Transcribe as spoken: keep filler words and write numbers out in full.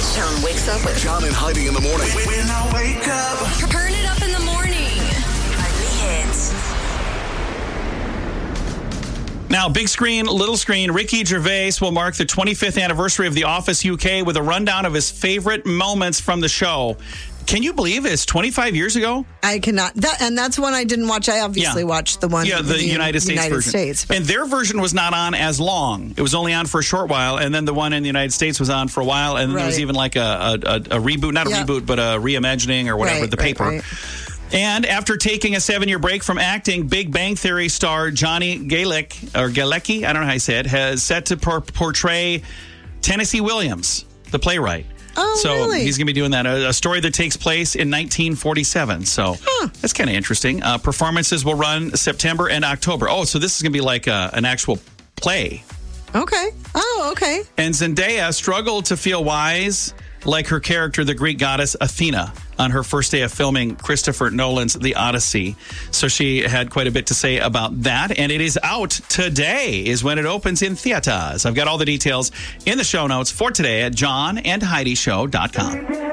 John wakes up with John and Heidi in the morning. When I wake up. Turn it up in the morning. Only hits. Now, big screen, little screen, Ricky Gervais will mark the twenty-fifth anniversary of The Office U K with a rundown of his favorite moments from the show. Can you believe it's twenty-five years ago? I cannot. That, and that's one I didn't watch. I obviously Yeah. watched the one Yeah, the, in United States United version. States, but- and their version was not on as long. It was only on for a short while, and then the one in the United States was on for a while, and then there was Right. even like a, a, a, a reboot, not a Yeah. reboot, but a reimagining or whatever, Right, the right, paper. right. And after taking a seven-year break from acting, Big Bang Theory star Johnny Galecki, or Galecki, I don't know how you say it, has set to por- portray Tennessee Williams, the playwright. Oh, so really? he's going to be doing that, a, a story that takes place in nineteen forty-seven. So Huh. that's kind of interesting. Uh, performances will run September and October. Oh, so this is going to be like a, an actual play. Okay. Oh, okay. And Zendaya struggled to feel wise like her character, the Greek goddess Athena, on her first day of filming Christopher Nolan's The Odyssey. So she had quite a bit to say about that. And it is out today is when it opens in theaters. I've got all the details in the show notes for today at john and heidi show dot com.